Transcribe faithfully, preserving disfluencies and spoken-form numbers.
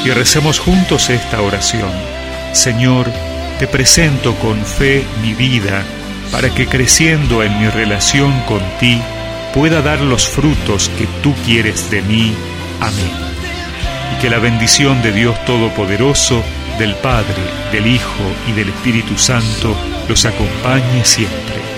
y recemos juntos esta oración. Señor, te presento con fe mi vida, para que creciendo en mi relación con ti, pueda dar los frutos que tú quieres de mí. Amén. Y que la bendición de Dios Todopoderoso, del Padre, del Hijo y del Espíritu Santo los acompañe siempre.